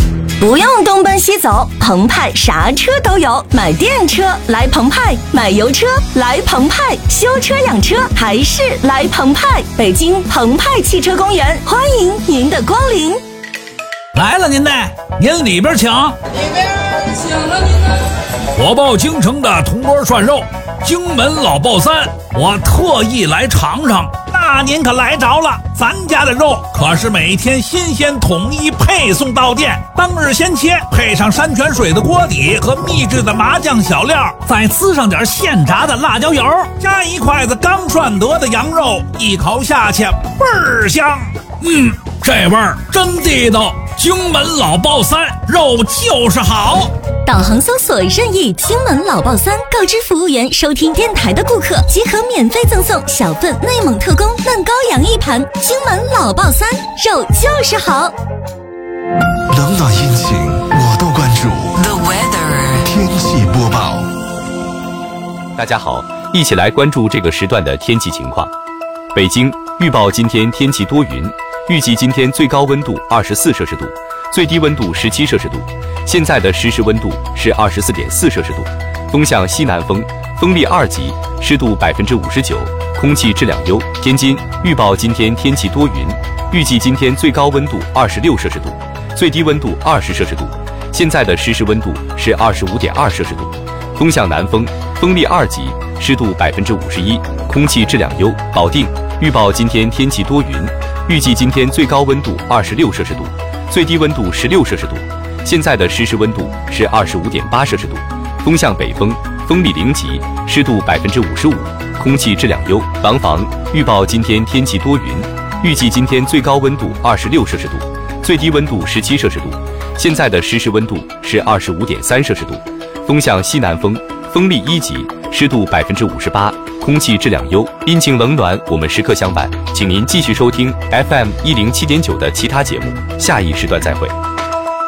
不用东奔西走，澎湃啥车都有。买电车来澎湃，买油车来澎湃，修车养车还是来澎湃。北京澎湃汽车公园，欢迎您的光临。 来了您的，您里边请。 里边请了您的。 火爆京城的铜锅涮肉，荆门老爆三，我特意来尝尝。那您可来着了，咱家的肉可是每天新鲜统一配送到店，当日先切，配上山泉水的锅底和秘制的麻酱小料，再滋上点现炸的辣椒油，加一筷子刚涮得的羊肉，一口下去倍儿香。这味儿真地道，荆门老爆三，肉就是好。 导航搜索任意荆门老爆三，告知服务员收听电台的顾客即可免费赠送小份内蒙特供嫩羔羊一盘。荆门老爆三，肉就是好。 冷暖阴晴我都关注。 The weather 天气播报。 大家好，一起来关注这个时段的天气情况。北京预报今天天气多云，预计今天最高温度24摄氏度，最低温度17摄氏度。现在的实时温度是24.4摄氏度，东向西南风，风力2级，湿度59%，空气质量优。天津预报今天天气多云，预计今天最高温度26摄氏度，最低温度20摄氏度。现在的实时温度是25.2摄氏度，东向南风，风力2级，湿度51%，空气质量优。保定预报今天天气多云，预计今天最高温度26摄氏度，最低温度16摄氏度。现在的实时温度是25.8摄氏度，东向北风，风力0级，湿度55%，空气质量优。廊坊预报今天天气多云，预计今天最高温度26摄氏度，最低温度17摄氏度。现在的实时温度是25.3摄氏度，东向西南风，风力1级，湿度58%，空气质量优。阴晴冷暖，我们时刻相伴，请您继续收听 FM 107.9的其他节目，下一时段再会。